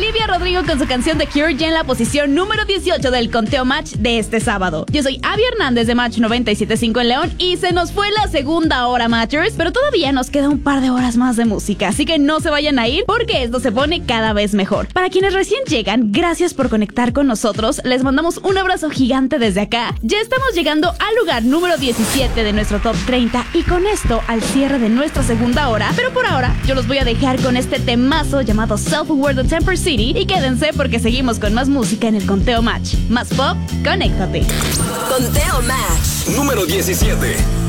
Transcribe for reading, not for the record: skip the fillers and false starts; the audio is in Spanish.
Olivia Rodrigo con su canción The Cure ya en la posición número 18 del conteo Match de este sábado. Yo soy Abby Hernández de Match 97.5 en León y se nos fue la segunda hora, Matchers, pero todavía nos queda un par de horas más de música, así que no se vayan a ir porque esto se pone cada vez mejor. Para quienes recién llegan, gracias por conectar con nosotros, les mandamos un abrazo gigante desde acá. Ya estamos llegando al lugar número 17 de nuestro Top 30 y con esto al cierre de nuestra segunda hora, pero por ahora yo los voy a dejar con este temazo llamado Self-Aware de Temper City y quédense porque seguimos con más música en el conteo Match. Más pop, conéctate. Conteo Match número 17.